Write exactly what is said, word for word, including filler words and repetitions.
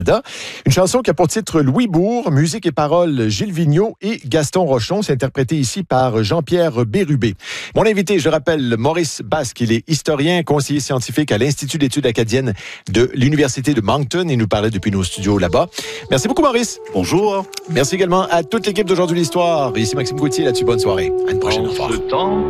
Une chanson qui a pour titre Louis Bourg, musique et paroles Gilles Vigneault et Gaston Rochon. C'est interprété ici par Jean-Pierre Bérubé. Mon invité, je rappelle, Maurice Basque. Il est historien, conseiller scientifique à l'Institut d'études acadiennes de l'Université de Moncton. Il nous parlait depuis nos studios là-bas. Merci beaucoup, Maurice. Bonjour. Merci également à toute l'équipe d'Aujourd'hui l'Histoire. Ici Maxime Gauthier, là-dessus, bonne soirée. À une prochaine fois.